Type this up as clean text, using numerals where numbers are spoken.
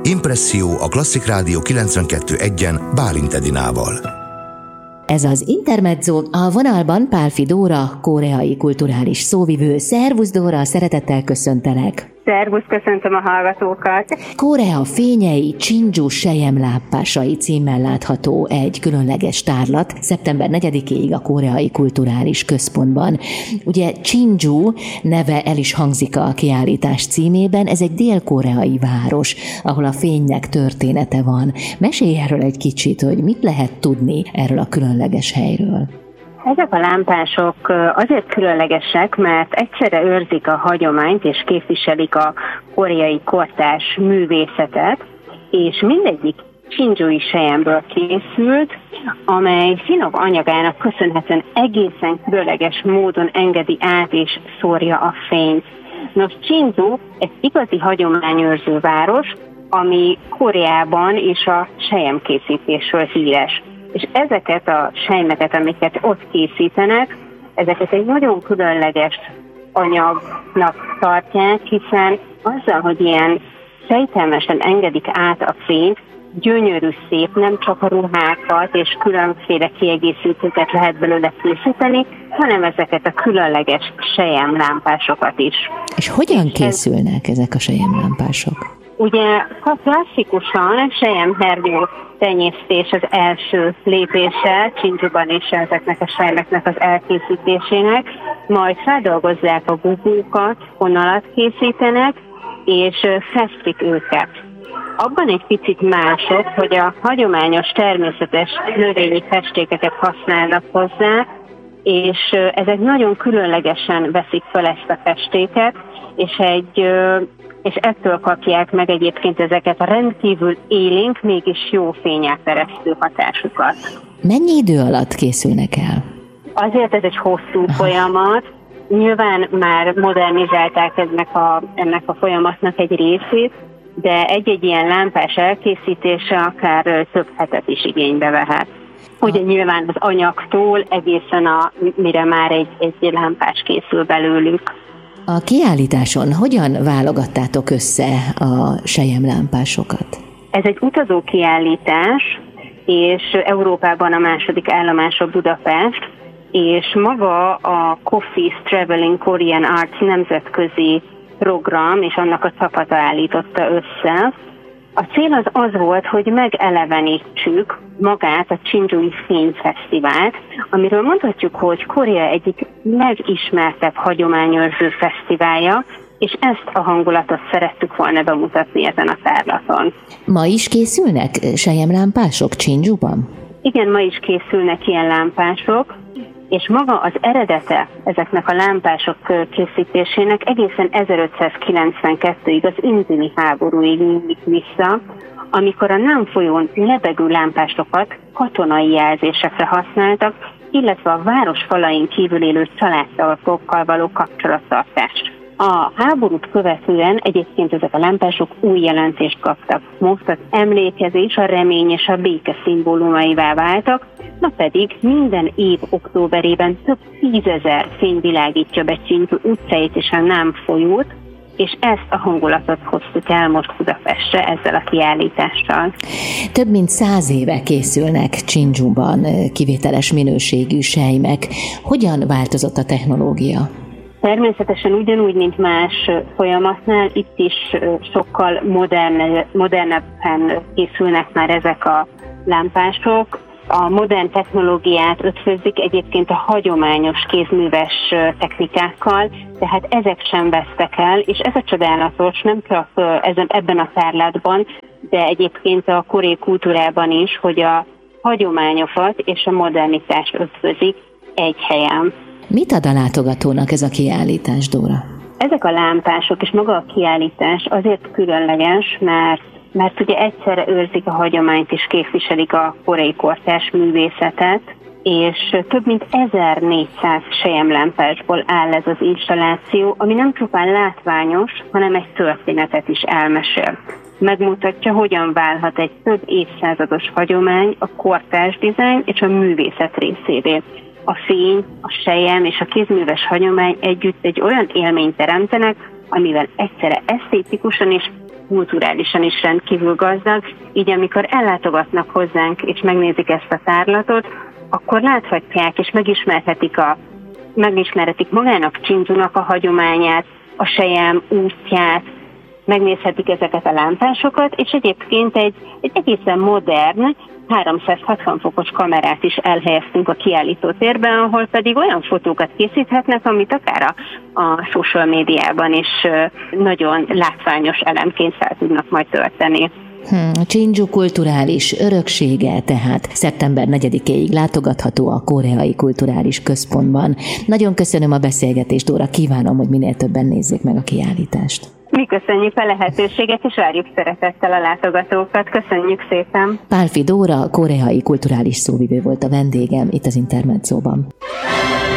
Impresszió a Klasszik Rádió 92.1-en Bálint Edinával. Ez az Intermezzo, a vonalban Pálffy Dóra, koreai kulturális szóvivő. Szervusz Dóra, szeretettel köszöntelek! Szervusz, köszöntöm a hallgatókat! Korea fényei Csindzsu selyemlámpásai címmel látható egy különleges tárlat szeptember 4-ig a Koreai Kulturális Központban. Ugye Csindzsu neve el is hangzik a kiállítás címében, ez egy dél-koreai város, ahol a fénynek története van. Mesélj erről egy kicsit, hogy mit lehet tudni erről a különleges helyről. Ezek a lámpások azért különlegesek, mert egyszerre őrzik a hagyományt és képviselik a koreai kortárs művészetet, és mindegyik csindzsui selyemből készült, amely finom anyagának köszönhetően egészen különleges módon engedi át és szórja a fényt. Nos, Csindzsu egy igazi hagyományőrző város, ami Koreában is a selyemkészítésről híres. És ezeket a sejmeket, amiket ott készítenek, ezeket egy nagyon különleges anyagnak tartják, hiszen azzal, hogy ilyen sejtelmesen engedik át a fényt, gyönyörű szép, nem csak a ruhákat és különféle kiegészítőket lehet belőle készíteni, hanem ezeket a különleges selyemlámpásokat is. És hogyan készülnek ezek a selyemlámpások? Ugye klasszikusan selyemherdó tenyésztés az első lépése Csindzsuban is ezeknek a selyemeknek az elkészítésének, majd feldolgozzák a bubókat, vonalat készítenek, és festik őket. Abban egy picit mások, hogy a hagyományos természetes növényi festékeket használnak hozzá, és ezek nagyon különlegesen veszik fel ezt a festéket, és ettől kapják meg egyébként ezeket a rendkívül élénk, mégis jó fényáteresztő hatásukat. Mennyi idő alatt készülnek el? Azért ez egy hosszú folyamat. Nyilván már modernizálták ennek a folyamatnak egy részét, de egy-egy ilyen lámpás elkészítése akár több hetet is igénybe vehet. Ugye nyilván az anyagtól egészen mire már egy lámpás készül belőlük. A kiállításon hogyan válogattátok össze a selyemlámpásokat? Ez egy utazó kiállítás, és Európában a második állomása Budapest, és maga a COFFEE Traveling Korean Arts nemzetközi program, és annak a csapata állította össze. A cél az volt, hogy megelevenítsük magát a Csindzsui Fényfesztivált, amiről mondhatjuk, hogy Korea egyik legismertebb hagyományőrző fesztiválja, és ezt a hangulatot szerettük volna bemutatni ezen a tárlaton. Ma is készülnek selyemlámpások Csindzsuban? Igen, ma is készülnek ilyen lámpások, és maga az eredete ezeknek a lámpások készítésének egészen 1592-ig, az inzini háborúig nyúlik vissza, amikor a Nan folyón lebegő lámpásokat katonai jelzésekre használtak, illetve a város falain kívül élő családtagokkal való kapcsolattartást. A háborút követően egyébként ezek a lámpások új jelentést kaptak. Most az emlékezés, a remény és a béke szimbólumaivá váltak, ma pedig minden év októberében több 10 000 fény világítja be Csindzsu utcáit és a Nan folyót, és ezt a hangulatot hoztuk el most Budapestre ezzel a kiállítással. Több mint 100 éve készülnek Csindzsuban kivételes minőségű selymek. Hogyan változott a technológia? Természetesen ugyanúgy, mint más folyamatnál, itt is sokkal modernebben készülnek már ezek a lámpások. A modern technológiát ötvözik egyébként a hagyományos kézműves technikákkal, tehát ezek sem vesztek el, és ez a csodálatos nem csak ebben a tárlatban, de egyébként a koreai kultúrában is, hogy a hagyományokat és a modernitást ötvözik egy helyen. Mit ad a látogatónak ez a kiállítás, Dóra? Ezek a lámpások és maga a kiállítás azért különleges, mert ugye egyszerre őrzik a hagyományt és képviselik a koreai kortárs művészetet, és több mint 1400 selyemlámpásból áll ez az installáció, ami nem csupán látványos, hanem egy történetet is elmesél. Megmutatja, hogyan válhat egy több évszázados hagyomány a kortárs dizájn és a művészet részévé. A fény, a selyem és a kézműves hagyomány együtt egy olyan élményt teremtenek, amivel egyszerre esztétikusan és kulturálisan is rendkívül gazdag, így amikor ellátogatnak hozzánk és megnézik ezt a tárlatot, akkor láthatják és megismerhetik magának Csindzsunak a hagyományát, a sejem útját, megnézhetik ezeket a lámpásokat, és egyébként egy egészen modern, 360 fokos kamerát is elhelyeztünk a kiállítótérben, ahol pedig olyan fotókat készíthetnek, amit akár a social médiában is nagyon látványos elemként fel tudnak majd tölteni. Csindzsu kulturális öröksége tehát szeptember 4-éig látogatható a Koreai Kulturális Központban. Nagyon köszönöm a beszélgetést, Dóra, kívánom, hogy minél többen nézzék meg a kiállítást. Mi köszönjük a lehetőséget, és várjuk szeretettel a látogatókat. Köszönjük szépen! Pálffy Dóra, koreai kulturális szóvivő volt a vendégem itt az Intermedzóban.